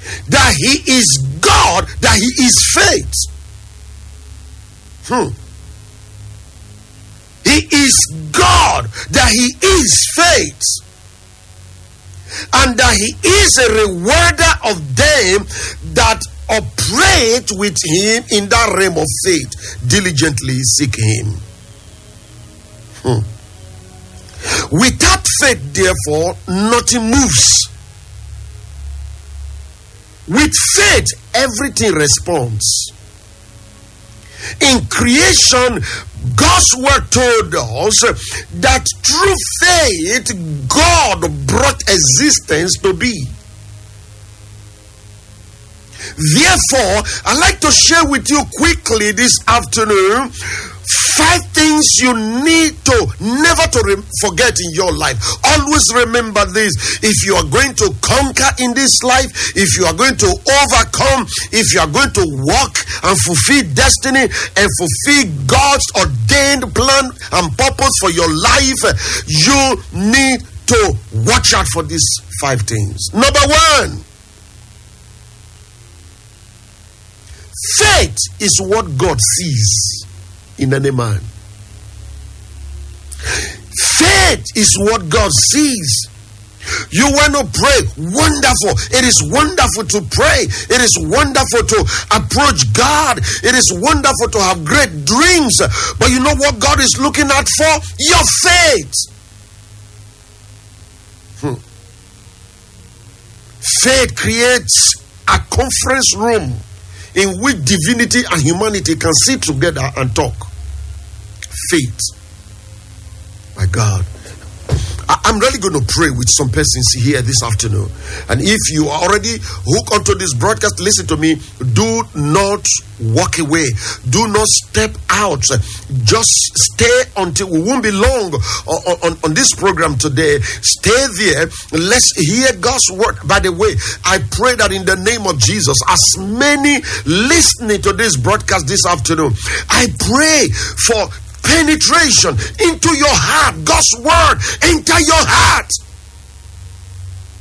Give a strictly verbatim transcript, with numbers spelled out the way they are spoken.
that he is God, that he is faith. Hmm. He is God, that he is faith. And that he is a rewarder of them that operate with him in that realm of faith, diligently seek him. Hmm. Without faith, therefore, nothing moves. With faith, everything responds. In creation, God's word told us that through faith, God brought existence to be. Therefore, I'd like to share with you quickly this afternoon five things you need to never to re- forget in your life. Always remember this. If you are going to conquer in this life, if you are going to overcome, if you are going to walk and fulfill destiny and fulfill God's ordained plan and purpose for your life, you need to watch out for these five things. Number one, faith is what God sees in any man. Faith is what God sees. You want to pray? Wonderful. It is wonderful to pray. It is wonderful to approach God. It is wonderful to have great dreams. But you know what God is looking at for? Your faith. Hmm. Faith creates a conference room in which divinity and humanity can sit together and talk. Faith. My God. I'm really going to pray with some persons here this afternoon. And if you are already hooked onto this broadcast, listen to me. Do not walk away. Do not step out. Just stay until we won't be long on, on, on this program today. Stay there. Let's hear God's word. By the way, I pray that in the name of Jesus, as many listening to this broadcast this afternoon, I pray for penetration into your heart. God's word enter your heart.